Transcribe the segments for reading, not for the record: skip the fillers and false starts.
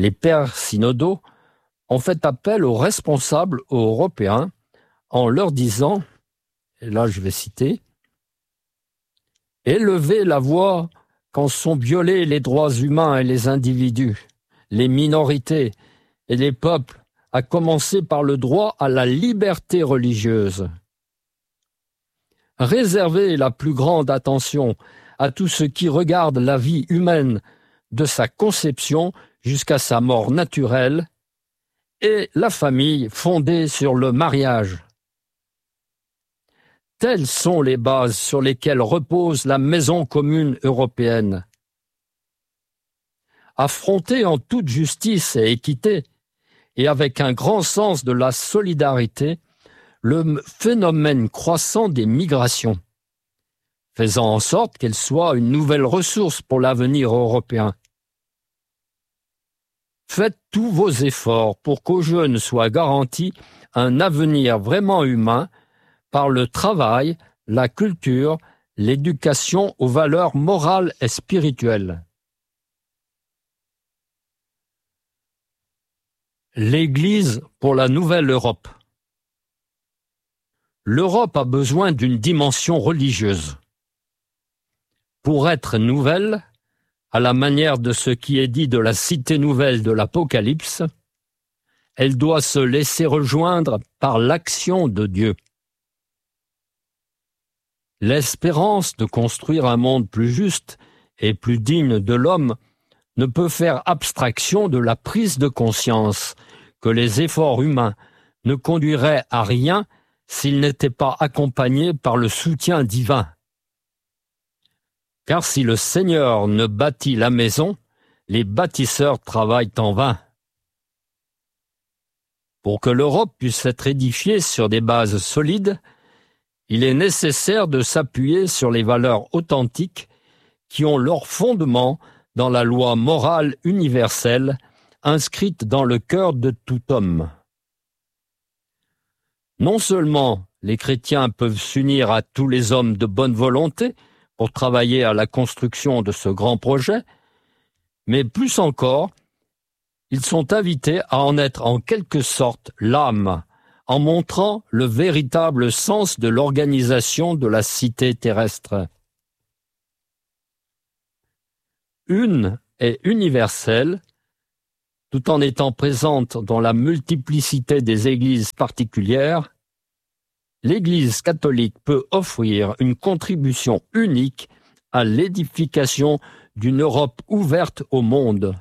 les pères synodaux ont fait appel aux responsables européens en leur disant, et là je vais citer, « Élevez la voix quand sont violés les droits humains et les individus, les minorités et les peuples, à commencer par le droit à la liberté religieuse. Réservez la plus grande attention à tout ce qui regarde la vie humaine de sa conception jusqu'à sa mort naturelle et la famille fondée sur le mariage. Telles sont les bases sur lesquelles repose la maison commune européenne. Affrontée en toute justice et équité, et avec un grand sens de la solidarité, le phénomène croissant des migrations, faisant en sorte qu'elle soit une nouvelle ressource pour l'avenir européen. Faites tous vos efforts pour qu'aux jeunes soit garanti un avenir vraiment humain par le travail, la culture, l'éducation aux valeurs morales et spirituelles. L'Église pour la nouvelle Europe. L'Europe a besoin d'une dimension religieuse. Pour être nouvelle, à la manière de ce qui est dit de la cité nouvelle de l'Apocalypse, elle doit se laisser rejoindre par l'action de Dieu. L'espérance de construire un monde plus juste et plus digne de l'homme ne peut faire abstraction de la prise de conscience que les efforts humains ne conduiraient à rien s'ils n'étaient pas accompagnés par le soutien divin. Car si le Seigneur ne bâtit la maison, les bâtisseurs travaillent en vain. Pour que l'Europe puisse être édifiée sur des bases solides, il est nécessaire de s'appuyer sur les valeurs authentiques qui ont leur fondement dans la loi morale universelle inscrite dans le cœur de tout homme. Non seulement les chrétiens peuvent s'unir à tous les hommes de bonne volonté pour travailler à la construction de ce grand projet, mais plus encore, ils sont invités à en être en quelque sorte l'âme, en montrant le véritable sens de l'organisation de la cité terrestre. Une est universelle, tout en étant présente dans la multiplicité des églises particulières. L'Église catholique peut offrir une contribution unique à l'édification d'une Europe ouverte au monde.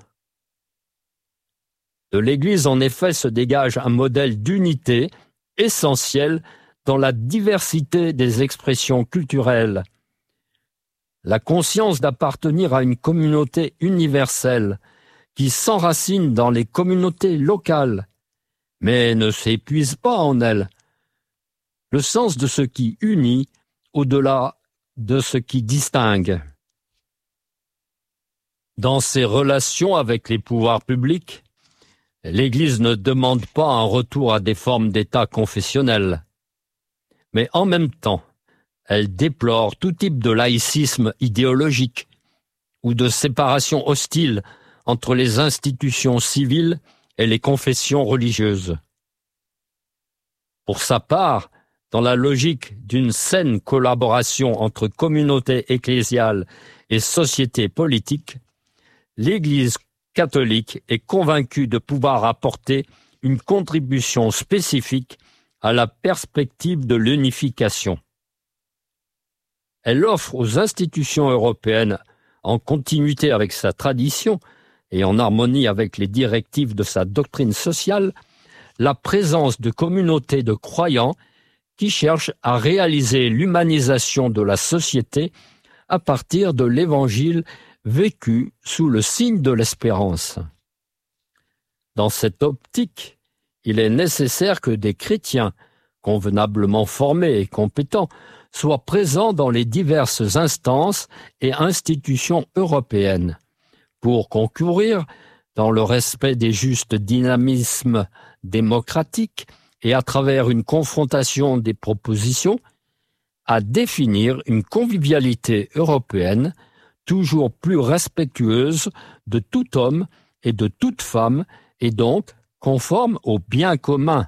De l'Église, en effet, se dégage un modèle d'unité essentiel dans la diversité des expressions culturelles. La conscience d'appartenir à une communauté universelle qui s'enracine dans les communautés locales, mais ne s'épuise pas en elles. Le sens de ce qui unit au-delà de ce qui distingue. Dans ses relations avec les pouvoirs publics, l'Église ne demande pas un retour à des formes d'État confessionnel, mais en même temps, elle déplore tout type de laïcisme idéologique ou de séparation hostile entre les institutions civiles et les confessions religieuses. Pour sa part, dans la logique d'une saine collaboration entre communautés ecclésiales et sociétés politiques, l'Église catholique est convaincue de pouvoir apporter une contribution spécifique à la perspective de l'unification. Elle offre aux institutions européennes, en continuité avec sa tradition et en harmonie avec les directives de sa doctrine sociale, la présence de communautés de croyants qui cherchent à réaliser l'humanisation de la société à partir de l'Évangile vécu sous le signe de l'espérance. Dans cette optique, il est nécessaire que des chrétiens convenablement formés et compétents soient présents dans les diverses instances et institutions européennes pour concourir, dans le respect des justes dynamismes démocratiques et à travers une confrontation des propositions, à définir une convivialité européenne toujours plus respectueuse de tout homme et de toute femme, et donc conforme au bien commun.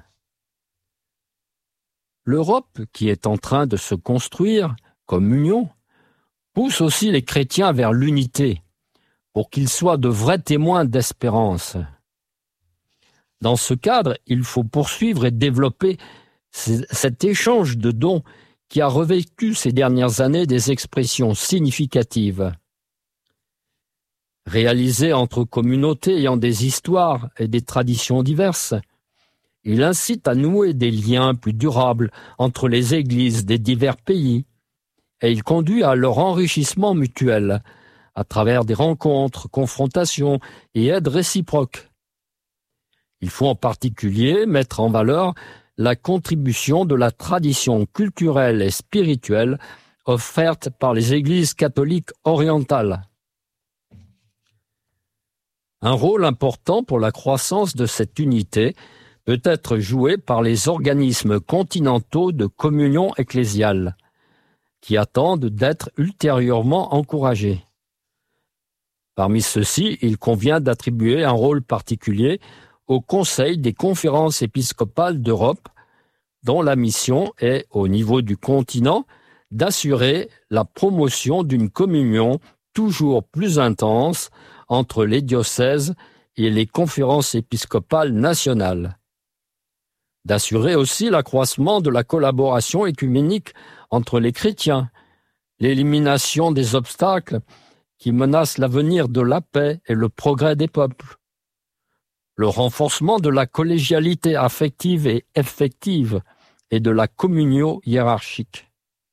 L'Europe, qui est en train de se construire comme union, pousse aussi les chrétiens vers l'unité, pour qu'ils soient de vrais témoins d'espérance. Dans ce cadre, il faut poursuivre et développer cet échange de dons qui a revêtu ces dernières années des expressions significatives. Réalisé entre communautés ayant des histoires et des traditions diverses, il incite à nouer des liens plus durables entre les églises des divers pays et il conduit à leur enrichissement mutuel à travers des rencontres, confrontations et aides réciproques. Il faut en particulier mettre en valeur la contribution de la tradition culturelle et spirituelle offerte par les églises catholiques orientales. Un rôle important pour la croissance de cette unité peut être joué par les organismes continentaux de communion ecclésiale, qui attendent d'être ultérieurement encouragés. Parmi ceux-ci, il convient d'attribuer un rôle particulier au Conseil des conférences épiscopales d'Europe, dont la mission est, au niveau du continent, d'assurer la promotion d'une communion toujours plus intense entre les diocèses et les conférences épiscopales nationales. D'assurer aussi l'accroissement de la collaboration œcuménique entre les chrétiens, l'élimination des obstacles qui menacent l'avenir de la paix et le progrès des peuples, le renforcement de la collégialité affective et effective et de la communion hiérarchique.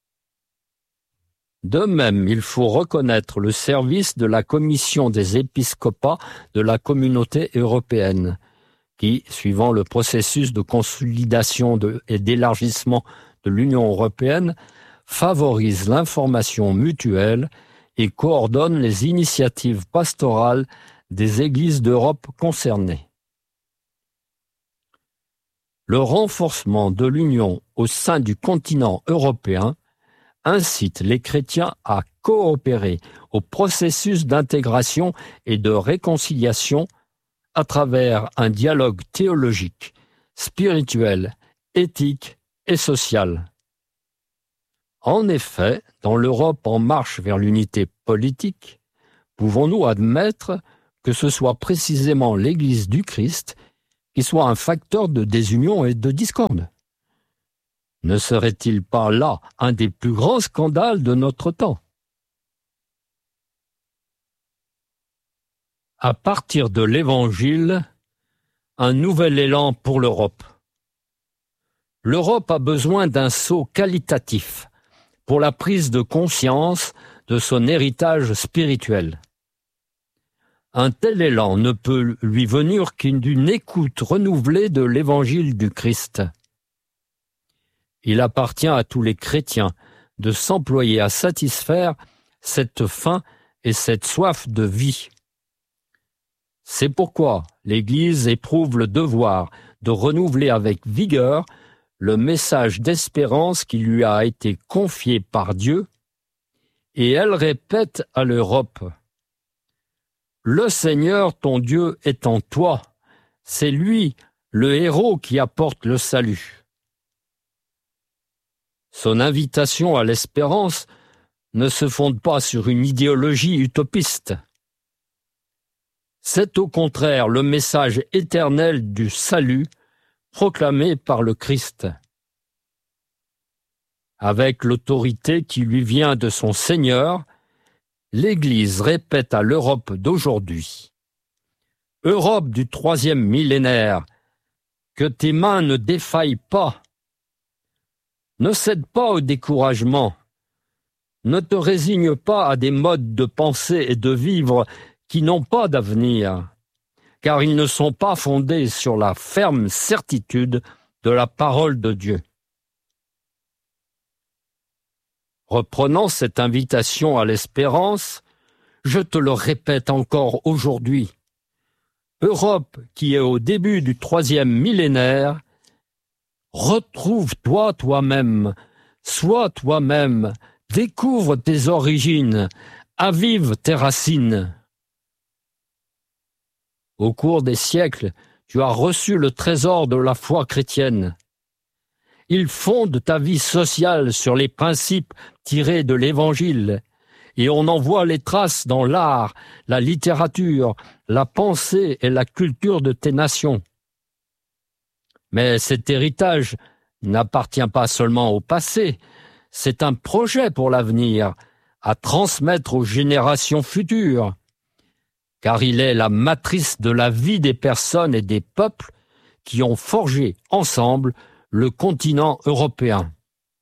De même, il faut reconnaître le service de la Commission des épiscopats de la Communauté européenne, qui, suivant le processus de consolidation et d'élargissement de l'Union européenne, favorise l'information mutuelle et coordonne les initiatives pastorales des églises d'Europe concernées. Le renforcement de l'union au sein du continent européen incite les chrétiens à coopérer au processus d'intégration et de réconciliation à travers un dialogue théologique, spirituel, éthique et social. En effet, dans l'Europe en marche vers l'unité politique, pouvons-nous admettre que ce soit précisément l'Église du Christ qui soit un facteur de désunion et de discorde? Ne serait-il pas là un des plus grands scandales de notre temps? À partir de l'Évangile, un nouvel élan pour l'Europe. L'Europe a besoin d'un saut qualitatif pour la prise de conscience de son héritage spirituel. Un tel élan ne peut lui venir qu'une écoute renouvelée de l'Évangile du Christ. Il appartient à tous les chrétiens de s'employer à satisfaire cette faim et cette soif de vie. C'est pourquoi l'Église éprouve le devoir de renouveler avec vigueur le message d'espérance qui lui a été confié par Dieu, et elle répète à l'Europe: Le Seigneur ton Dieu est en toi, c'est lui le héros qui apporte le salut. Son invitation à l'espérance ne se fonde pas sur une idéologie utopiste. C'est au contraire le message éternel du salut proclamé par le Christ. Avec l'autorité qui lui vient de son Seigneur, l'Église répète à l'Europe d'aujourd'hui: Europe du 3e millénaire, que tes mains ne défaillent pas. Ne cède pas au découragement. Ne te résigne pas à des modes de penser et de vivre qui n'ont pas d'avenir, car ils ne sont pas fondés sur la ferme certitude de la parole de Dieu. Reprenant cette invitation à l'espérance, je te le répète encore aujourd'hui. Europe qui est au début du 3e millénaire, retrouve-toi toi-même, sois toi-même, découvre tes origines, avive tes racines. Au cours des siècles, tu as reçu le trésor de la foi chrétienne. Il fonde ta vie sociale sur les principes tirés de l'Évangile, et on en voit les traces dans l'art, la littérature, la pensée et la culture de tes nations. Mais cet héritage n'appartient pas seulement au passé, c'est un projet pour l'avenir, à transmettre aux générations futures, car il est la matrice de la vie des personnes et des peuples qui ont forgé ensemble le continent européen.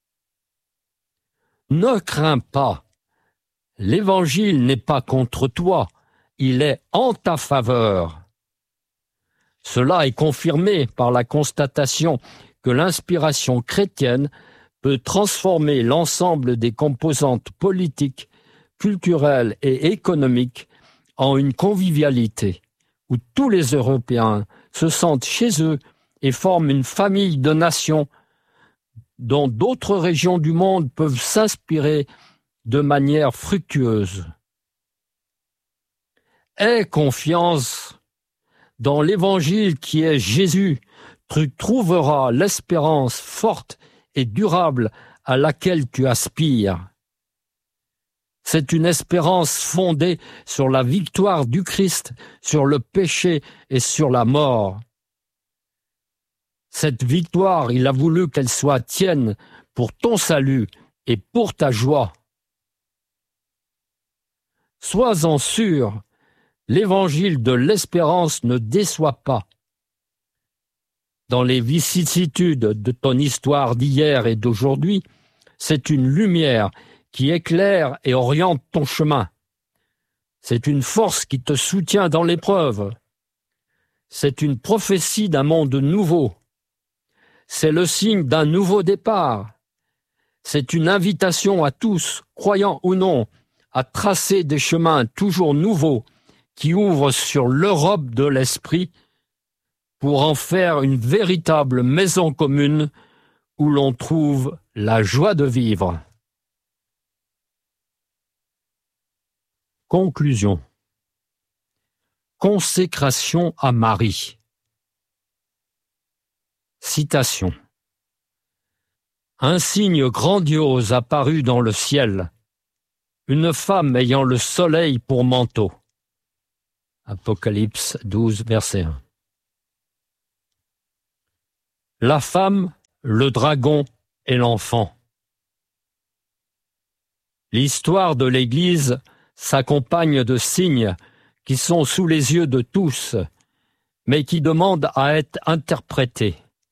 Ne crains pas, l'Évangile n'est pas contre toi, il est en ta faveur. Cela est confirmé par la constatation que l'inspiration chrétienne peut transformer l'ensemble des composantes politiques, culturelles et économiques en une convivialité où tous les Européens se sentent chez eux et forment une famille de nations dont d'autres régions du monde peuvent s'inspirer de manière fructueuse. Aie confiance dans l'Évangile qui est Jésus. Tu trouveras l'espérance forte et durable à laquelle tu aspires. C'est une espérance fondée sur la victoire du Christ, sur le péché et sur la mort. Cette victoire, il a voulu qu'elle soit tienne pour ton salut et pour ta joie. Sois-en sûr, l'évangile de l'espérance ne déçoit pas. Dans les vicissitudes de ton histoire d'hier et d'aujourd'hui, c'est une lumière qui éclaire et oriente ton chemin. C'est une force qui te soutient dans l'épreuve. C'est une prophétie d'un monde nouveau. C'est le signe d'un nouveau départ. C'est une invitation à tous, croyants ou non, à tracer des chemins toujours nouveaux qui ouvrent sur l'Europe de l'esprit pour en faire une véritable maison commune où l'on trouve la joie de vivre. Conclusion. Consécration à Marie. Citation. Un signe grandiose apparut dans le ciel, une femme ayant le soleil pour manteau. Apocalypse 12, verset 1. La femme, le dragon et l'enfant. L'histoire de l'Église s'accompagne de signes qui sont sous les yeux de tous, mais qui demandent à être interprétés.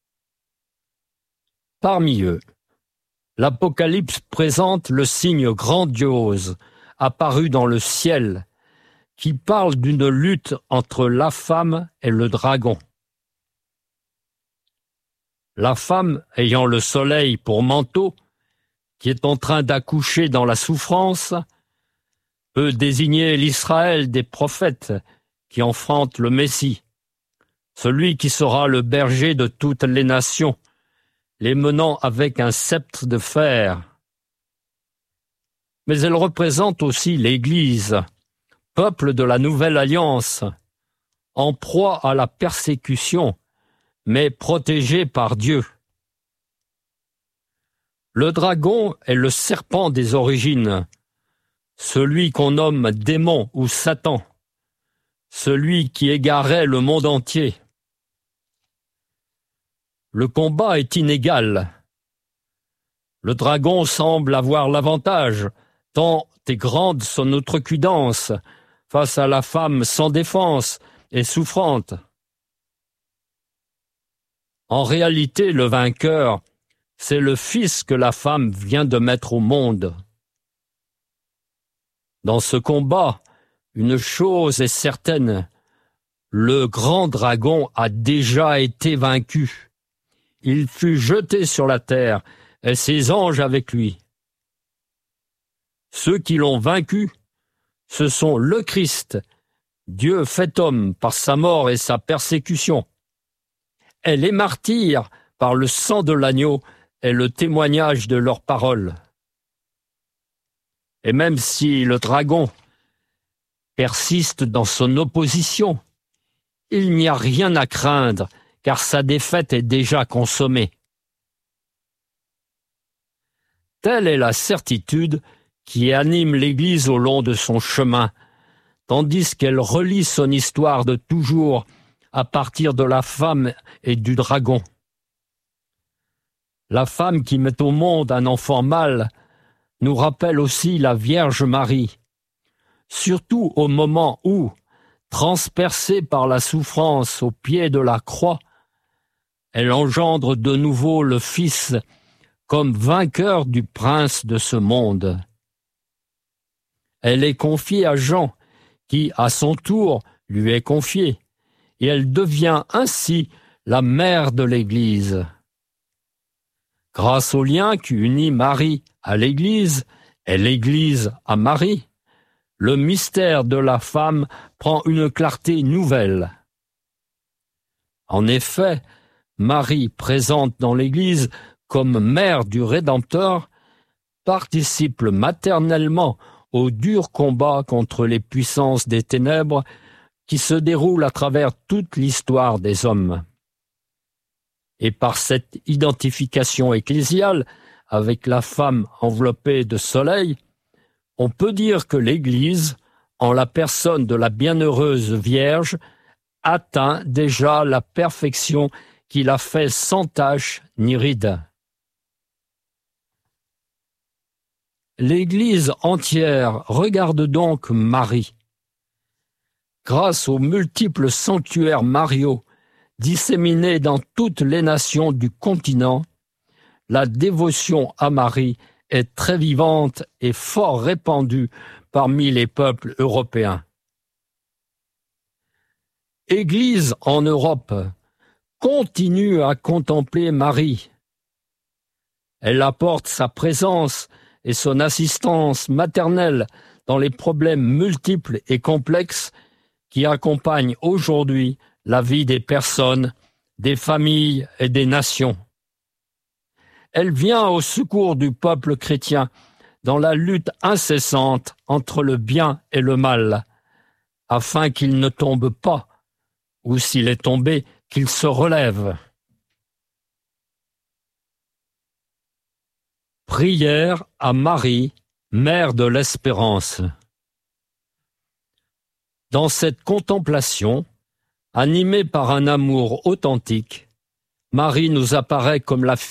Parmi eux, l'Apocalypse présente le signe grandiose apparu dans le ciel, qui parle d'une lutte entre la femme et le dragon. La femme ayant le soleil pour manteau, qui est en train d'accoucher dans la souffrance, peut désigner l'Israël des prophètes qui enfantent le Messie, celui qui sera le berger de toutes les nations, les menant avec un sceptre de fer. Mais elle représente aussi l'Église, peuple de la Nouvelle Alliance, en proie à la persécution, mais protégé par Dieu. Le dragon est le serpent des origines, celui qu'on nomme démon ou Satan, celui qui égarait le monde entier. Le combat est inégal. Le dragon semble avoir l'avantage, tant est grande son outrecuidance face à la femme sans défense et souffrante. En réalité, le vainqueur, c'est le Fils que la femme vient de mettre au monde. Dans ce combat, une chose est certaine, le grand dragon a déjà été vaincu. Il fut jeté sur la terre, et ses anges avec lui. Ceux qui l'ont vaincu, ce sont le Christ, Dieu fait homme par sa mort et sa persécution, et les martyrs par le sang de l'agneau et le témoignage de leurs paroles. Et même si le dragon persiste dans son opposition, il n'y a rien à craindre, car sa défaite est déjà consommée. Telle est la certitude qui anime l'Église au long de son chemin, tandis qu'elle relie son histoire de toujours à partir de la femme et du dragon. La femme qui met au monde un enfant mâle nous rappelle aussi la Vierge Marie, surtout au moment où, transpercée par la souffrance au pied de la croix, elle engendre de nouveau le Fils comme vainqueur du prince de ce monde. Elle est confiée à Jean, qui, à son tour, lui est confiée, et elle devient ainsi la mère de l'Église. Grâce au lien qui unit Marie à l'Église et l'Église à Marie, le mystère de la femme prend une clarté nouvelle. En effet, Marie, présente dans l'Église comme mère du Rédempteur, participe maternellement au dur combat contre les puissances des ténèbres qui se déroule à travers toute l'histoire des hommes. Et par cette identification ecclésiale avec la femme enveloppée de soleil, on peut dire que l'Église, en la personne de la bienheureuse Vierge, atteint déjà la perfection qui la fait sans tache ni ride. L'Église entière regarde donc Marie. Grâce aux multiples sanctuaires mariaux disséminés dans toutes les nations du continent, la dévotion à Marie est très vivante et fort répandue parmi les peuples européens. Église en Europe, continue à contempler Marie. Elle apporte sa présence et son assistance maternelle dans les problèmes multiples et complexes qui accompagnent aujourd'hui la vie des personnes, des familles et des nations. Elle vient au secours du peuple chrétien dans la lutte incessante entre le bien et le mal, afin qu'il ne tombe pas, ou s'il est tombé, qu'il se relève. Prière à Marie, Mère de l'Espérance. Dans cette contemplation, animée par un amour authentique, Marie nous apparaît comme la